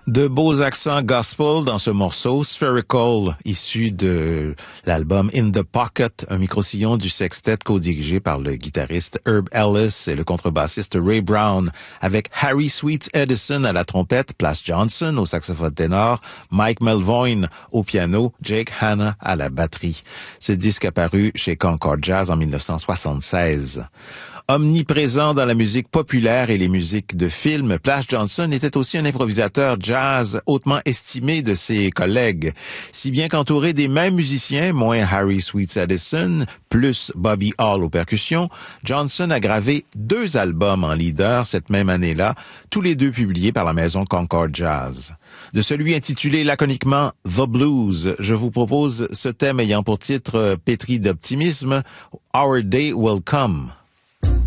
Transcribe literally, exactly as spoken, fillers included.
De beaux accents gospel dans ce morceau, Spherical, issu de l'album In the Pocket, un micro-sillon du sextet co-dirigé par le guitariste Herb Ellis et le contrebassiste Ray Brown, avec Harry Sweets Edison à la trompette, Plas Johnson au saxophone ténor, Mike Melvoin au piano, Jake Hanna à la batterie. Ce disque apparu chez Concord Jazz en mille neuf cent soixante-seize. Omniprésent dans la musique populaire et les musiques de films, Plas Johnson était aussi un improvisateur jazz hautement estimé de ses collègues, si bien qu'entouré des mêmes musiciens, moins Harry Sweets Edison, plus Bobby Hall aux percussions, Johnson a gravé deux albums en leader cette même année-là, tous les deux publiés par la maison Concord Jazz. De celui intitulé laconiquement The Blues, je vous propose ce thème ayant pour titre pétri d'optimisme, Our Day Will Come.